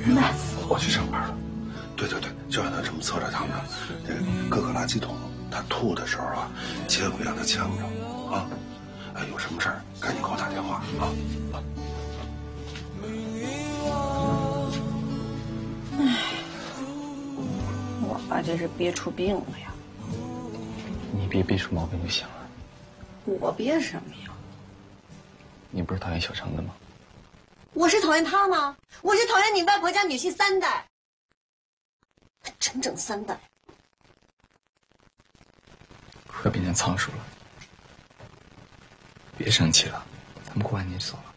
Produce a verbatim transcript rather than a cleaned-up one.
晕了，我去上班了。对对对，就让他这么侧着躺着，这各个垃圾桶，他吐的时候啊，千万别让他呛着啊！哎，有什么事儿赶紧给我打电话啊！ 唉，我爸这是憋出病了呀！ 你别憋出毛病就行了。 我憋什么呀？ 你不是讨厌小程的吗？ 我是讨厌他吗？我是讨厌你外婆家女婿三代，整整三代。 快变成仓鼠了，别生气了，咱们过完年就走了。